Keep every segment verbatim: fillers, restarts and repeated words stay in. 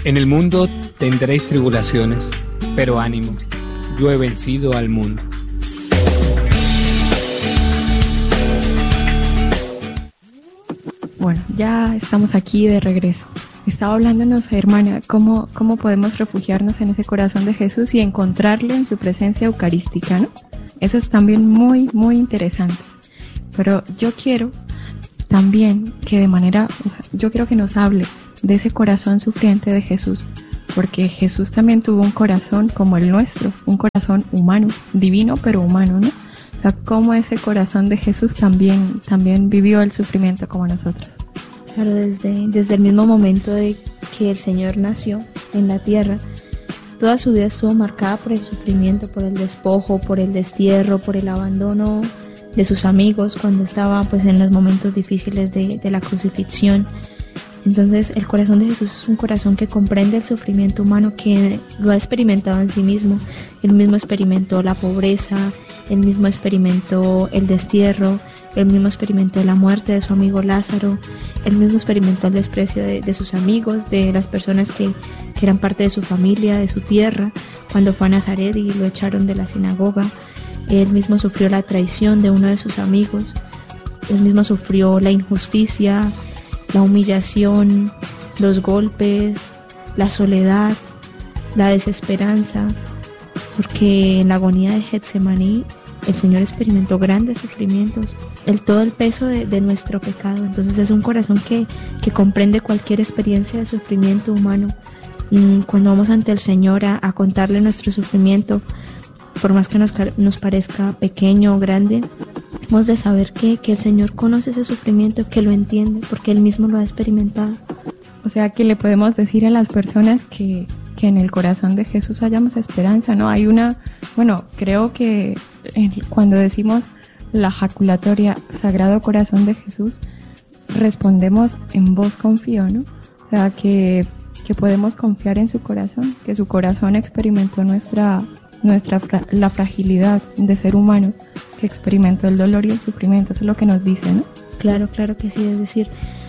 En el mundo tendréis tribulaciones, pero ánimo, yo he vencido al mundo. Bueno, ya estamos aquí de regreso. Estaba hablándonos, hermana, cómo, cómo podemos refugiarnos en ese corazón de Jesús y encontrarlo en su presencia eucarística, ¿no? Eso es también muy, muy interesante. Pero yo quiero también que de manera, yo quiero que nos hable de ese corazón sufriente de Jesús, porque Jesús también tuvo un corazón como el nuestro, un corazón humano, divino pero humano, ¿no? O sea, cómo ese corazón de Jesús también, también vivió el sufrimiento como nosotros. Claro, desde, desde el mismo momento de que el Señor nació en la tierra, toda su vida estuvo marcada por el sufrimiento, por el despojo, por el destierro, por el abandono de sus amigos cuando estaba pues en los momentos difíciles de, de la crucifixión. Entonces el corazón de Jesús es un corazón que comprende el sufrimiento humano, que lo ha experimentado en sí mismo. Él mismo experimentó la pobreza, él mismo experimentó el destierro, él mismo experimentó la muerte de su amigo Lázaro, él mismo experimentó el desprecio de, de sus amigos, de las personas que, que eran parte de su familia, de su tierra, cuando fue a Nazaret y lo echaron de la sinagoga. Él mismo sufrió la traición de uno de sus amigos, él mismo sufrió la injusticia, la humillación, los golpes, la soledad, la desesperanza, porque en la agonía de Getsemaní el Señor experimentó grandes sufrimientos, el todo el peso de, de nuestro pecado. Entonces es un corazón que, que comprende cualquier experiencia de sufrimiento humano. Cuando vamos ante el Señor a, a contarle nuestro sufrimiento, por más que nos, nos parezca pequeño o grande, hemos de saber que, que el Señor conoce ese sufrimiento, que lo entiende, porque Él mismo lo ha experimentado. O sea que le podemos decir a las personas que, que en el corazón de Jesús hallamos esperanza, ¿no? Hay una, bueno, creo que en, cuando decimos la jaculatoria Sagrado Corazón de Jesús, respondemos en vos confío, ¿no? O sea que, que podemos confiar en su corazón, que su corazón experimentó nuestra, nuestra la fragilidad de ser humano, que experimentó el dolor y el sufrimiento. Eso es lo que nos dice, ¿no? Claro, claro que sí. Es decir,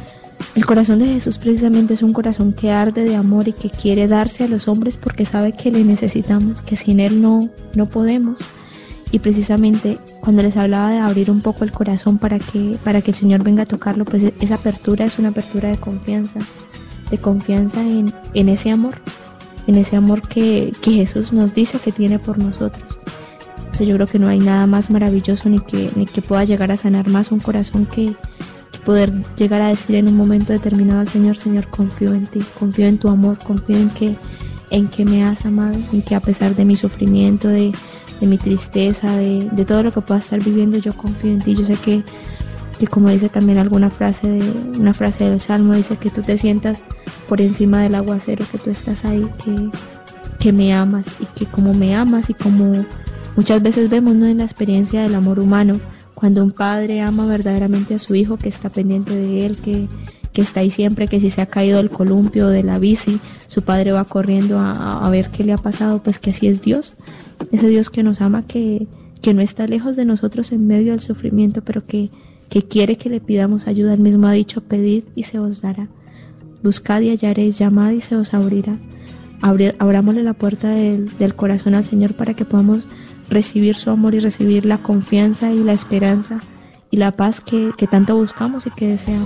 el corazón de Jesús precisamente es un corazón que arde de amor y que quiere darse a los hombres porque sabe que le necesitamos, que sin Él no, no podemos. Y precisamente cuando les hablaba de abrir un poco el corazón para que, para que el Señor venga a tocarlo, pues esa apertura es una apertura de confianza, de confianza en, en ese amor, en ese amor que, que Jesús nos dice que tiene por nosotros. O sea, yo creo que no hay nada más maravilloso ni que, ni que pueda llegar a sanar más un corazón que, que poder llegar a decir en un momento determinado al Señor: Señor, confío en ti, confío en tu amor, confío en que, en que me has amado, en que a pesar de mi sufrimiento, de, de mi tristeza, de, de todo lo que pueda estar viviendo, yo confío en ti. Yo sé que, que como dice también alguna frase de una frase del Salmo, dice que tú te sientas por encima del aguacero, que tú estás ahí, que, que me amas, y que como me amas y como muchas veces vemos, ¿no?, en la experiencia del amor humano, cuando un padre ama verdaderamente a su hijo, que está pendiente de él, que, que está ahí siempre, que si se ha caído del columpio o de la bici, su padre va corriendo a, a ver qué le ha pasado. Pues que así es Dios, ese Dios que nos ama, que, que no está lejos de nosotros en medio del sufrimiento, pero que, que quiere que le pidamos ayuda. Él mismo ha dicho: pedid y se os dará, buscad y hallaréis, llamad y se os abrirá. Abrir, abrámosle la puerta del, del corazón al Señor para que podamos recibir su amor y recibir la confianza y la esperanza y la paz que, que tanto buscamos y que deseamos.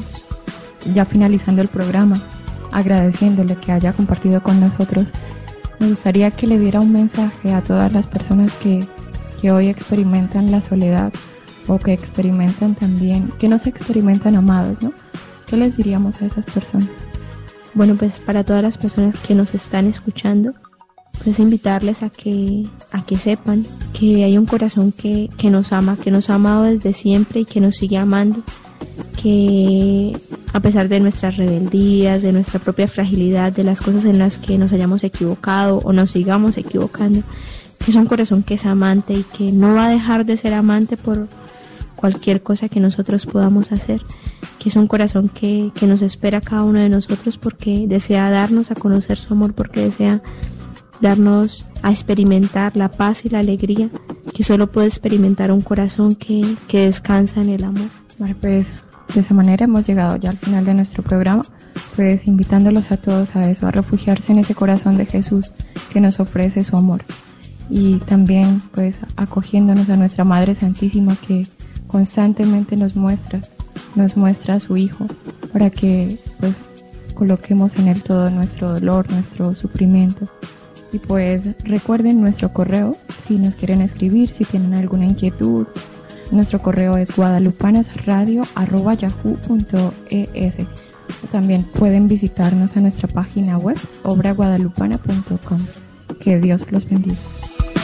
Ya finalizando el programa, agradeciéndole que haya compartido con nosotros, me gustaría que le diera un mensaje a todas las personas que, que hoy experimentan la soledad o que experimentan también, que no se experimentan amados, ¿no? ¿Qué les diríamos a esas personas? Bueno, pues para todas las personas que nos están escuchando, pues invitarles a que, a que sepan que hay un corazón que, que nos ama, que nos ha amado desde siempre y que nos sigue amando, que a pesar de nuestras rebeldías, de nuestra propia fragilidad, de las cosas en las que nos hayamos equivocado o nos sigamos equivocando, que es un corazón que es amante y que no va a dejar de ser amante por cualquier cosa que nosotros podamos hacer, que es un corazón que, que nos espera a cada uno de nosotros porque desea darnos a conocer su amor, porque desea darnos a experimentar la paz y la alegría que solo puede experimentar un corazón que, que descansa en el amor. Vale, pues De esa manera hemos llegado ya al final de nuestro programa, pues invitándolos a todos a eso, a refugiarse en ese corazón de Jesús que nos ofrece su amor. Y también pues acogiéndonos a nuestra Madre Santísima que constantemente nos muestra, nos muestra a su Hijo para que pues coloquemos en Él todo nuestro dolor, nuestro sufrimiento. Y pues recuerden nuestro correo, si nos quieren escribir, si tienen alguna inquietud. Nuestro correo es guadalupanasradio arroba yahoo punto es. También pueden visitarnos a nuestra página web obra guadalupana punto com. Que Dios los bendiga.